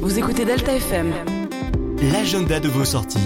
Vous écoutez Delta FM. L'agenda de vos sorties.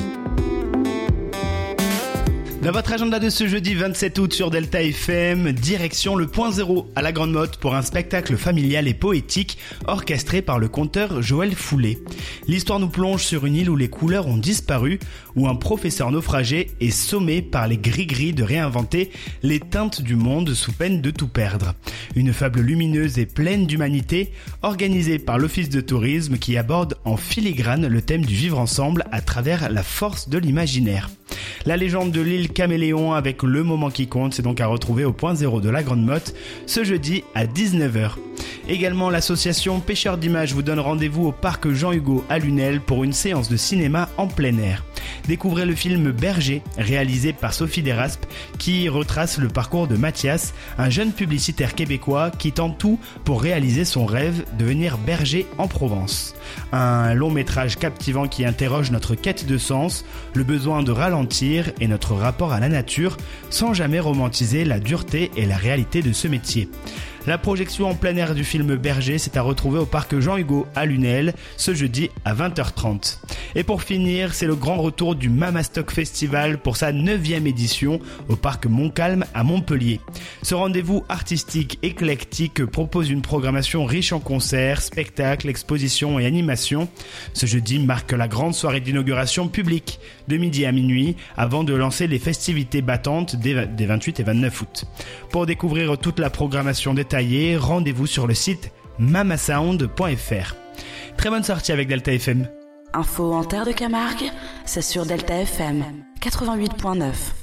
Dans votre agenda de ce jeudi 27 août sur Delta FM, direction le Point Zéro à la Grande Motte pour un spectacle familial et poétique orchestré par le conteur Joël Foulet. L'histoire nous plonge sur une île où les couleurs ont disparu, où un professeur naufragé est sommé par les gris-gris de réinventer les teintes du monde sous peine de tout perdre. Une fable lumineuse et pleine d'humanité, organisée par l'Office de tourisme qui aborde en filigrane le thème du vivre ensemble à travers la force de l'imaginaire. La légende de l'île Caméléon avec le moment qui compte, c'est donc à retrouver au Point Zéro de la Grande Motte ce jeudi à 19h. Également, l'association Pêcheurs d'images vous donne rendez-vous au parc Jean-Hugo à Lunel pour une séance de cinéma en plein air. Découvrez le film Berger, réalisé par Sophie Deraspe, qui retrace le parcours de Mathias, un jeune publicitaire québécois qui tente tout pour réaliser son rêve, devenir berger en Provence. Un long métrage captivant qui interroge notre quête de sens, le besoin de ralentir et notre rapport à la nature, sans jamais romantiser la dureté et la réalité de ce métier. La projection en plein air du film Berger, c'est à retrouver au parc Jean-Hugo à Lunel, ce jeudi à 20h30. Et pour finir, c'est le grand retour du Mamastock Festival pour sa 9e édition au parc Montcalm à Montpellier. Ce rendez-vous artistique éclectique propose une programmation riche en concerts, spectacles, expositions et animations. Ce jeudi marque la grande soirée d'inauguration publique de midi à minuit avant de lancer les festivités battantes des 28 et 29 août. Pour découvrir toute la programmation détaillée, rendez-vous sur le site mamasound.fr. Très bonne sortie avec Delta FM. Info en terre de Camargue, c'est sur Delta FM 88.9.